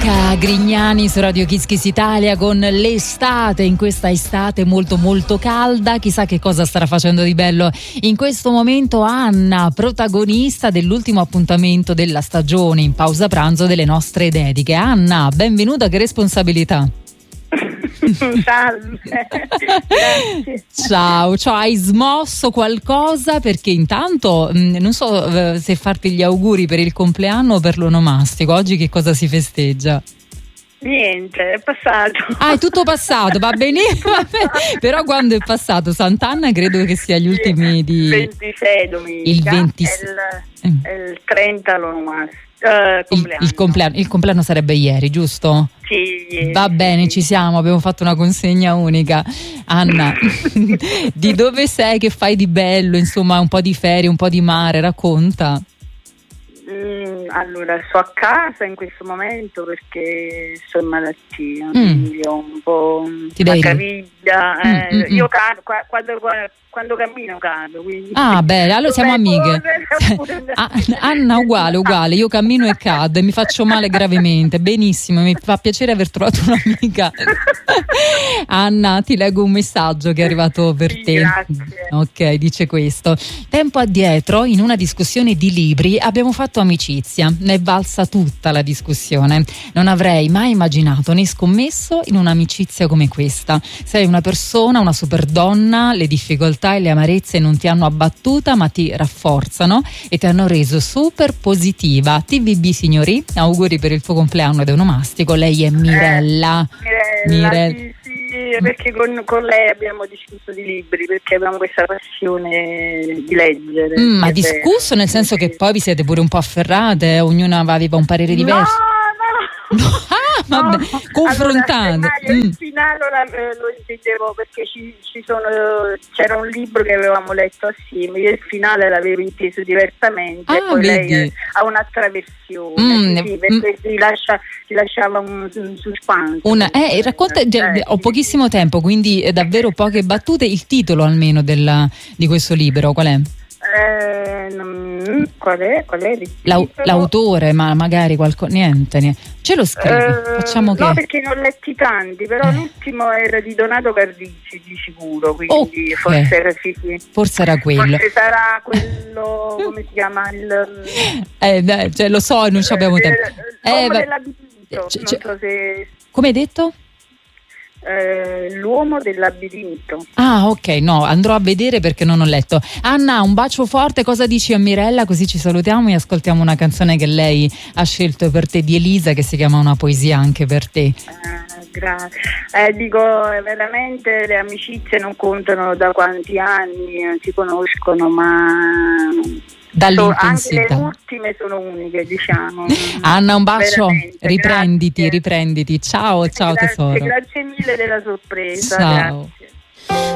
Luca Grignani su Radio Kiss Kiss Italia con l'estate, in questa estate molto molto calda. Chissà che cosa starà facendo di bello in questo momento Anna, protagonista dell'ultimo appuntamento della stagione in pausa pranzo delle nostre dediche. Anna, benvenuta, che responsabilità. Salve. Grazie. Ciao, hai smosso qualcosa? Perché intanto non so se farti gli auguri per il compleanno o per l'onomastico. Oggi che cosa si festeggia? Niente, è passato. È tutto passato, va benissimo. Però quando è passato Sant'Anna credo che sia gli ultimi di... 26 domenica. Il 26. Il 30 l'onomastico. Il compleanno sarebbe ieri, giusto? Sì, ieri. Va bene, ci siamo, abbiamo fatto una consegna unica. Anna, di dove sei, che fai di bello? Insomma, un po' di ferie, un po' di mare, racconta. Allora, sto a casa in questo momento perché sono in malattia, quindi ho un po' una caviglia. Io quando cammino cado. Quindi bene, allora siamo amiche. Anna uguale, io cammino e cado e mi faccio male gravemente. Benissimo, mi fa piacere aver trovato un'amica. Anna, ti leggo un messaggio che è arrivato per te. Grazie. Ok, dice questo: tempo addietro in una discussione di libri abbiamo fatto amicizia, ne è valsa tutta la discussione. Non avrei mai immaginato né scommesso in un'amicizia come questa. Sei una persona, una super donna, le difficoltà e le amarezze non ti hanno abbattuta ma ti rafforzano e ti hanno reso super positiva. TVB signori, auguri per il tuo compleanno ed onomastico. Lei è Mirella. Sì, perché con lei abbiamo discusso di libri, perché abbiamo questa passione di leggere. Ma discusso nel senso che poi vi siete pure un po' afferrate, ognuna aveva un parere diverso? No. Vabbè, confrontando. Allora, il finale lo intendevo perché c'era un libro che avevamo letto assieme, io il finale l'avevo inteso diversamente, e poi vedi. lei ha un'altra versione, perché si lasciava un suspense. Racconta, ho pochissimo tempo, quindi davvero poche battute. Il titolo almeno di questo libro qual è? Qual è? L'autore, ma magari niente. Ce lo scrivi, facciamo che... No, perché ne ho letti tanti, però l'ultimo era di Donato Carducci di sicuro, quindi forse era sì. Forse era quello. Forse sarà quello, come si chiama? Lo so, non ci abbiamo tempo. Dell'abitudine, non so se... Come hai detto? L'uomo del labirinto. Ok, no, andrò a vedere perché non ho letto. Anna, un bacio forte. Cosa dici a Mirella? Così ci salutiamo e ascoltiamo una canzone che lei ha scelto per te, di Elisa, che si chiama Una poesia anche per te. Grazie. Dico, veramente le amicizie non contano da quanti anni si conoscono, ma dall'intensità. Anche le ultime sono uniche, diciamo. Anna, un bacio, riprenditi. Ciao grazie, tesoro. Grazie mille della sorpresa. Ciao. Grazie.